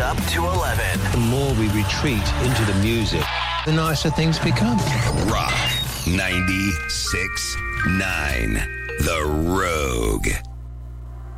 Up to 11. The more we retreat into the music, the nicer things become. Rock 96.9. The Rogue.